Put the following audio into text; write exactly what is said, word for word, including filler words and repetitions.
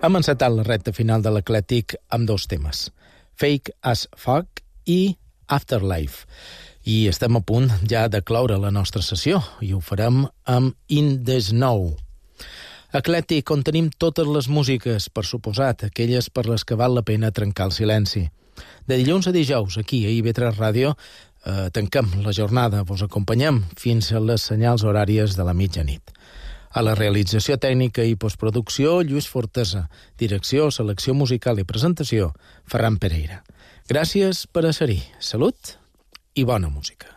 Hem encetat la recta final de l'Eclèctic amb dos temes, Fake as Fuck i Afterlife. I estem a punt ja de cloure la nostra sessió, i ho farem amb In the Snow. Eclèctic, on tenim totes les músiques, per suposat, aquelles per les que val la pena trencar el silenci. De dilluns a dijous, aquí a I V tres Ràdio, eh, tanquem la jornada, vos acompanyem fins a les senyals horàries de la mitjanit. A la realització tècnica i postproducció, Lluís Fortesa. Direcció, selecció musical i presentació, Ferran Pereira. Gràcies per a ser-hi. Salut i bona música.